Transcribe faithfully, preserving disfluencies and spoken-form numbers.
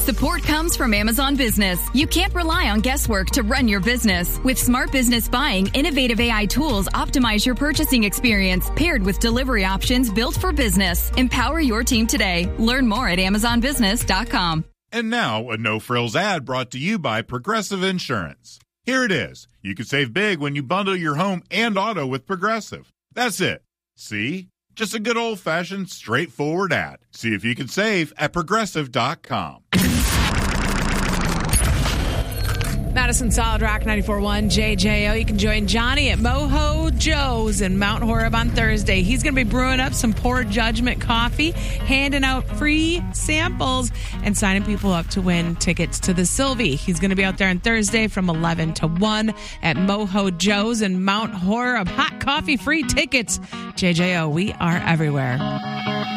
Support comes from Amazon Business. You can't rely on guesswork to run your business. With Smart Business Buying, innovative A I tools optimize your purchasing experience, paired with delivery options built for business. Empower your team today. Learn more at amazon business dot com. And now, a no-frills ad brought to you by Progressive Insurance. Here it is. You can save big when you bundle your home and auto with Progressive. That's it. See? Just a good old-fashioned, straightforward ad. See if you can save at progressive dot com. Madison Solid Rock ninety-four point one J J O. You can join Johnny at Moho Joe's in Mount Horeb on Thursday. He's going to be brewing up some Poor Judgment coffee, handing out free samples, and signing people up to win tickets to the Sylvie. He's going to be out there on Thursday from eleven to one at Moho Joe's in Mount Horeb. Hot coffee, free tickets. J J O, we are everywhere.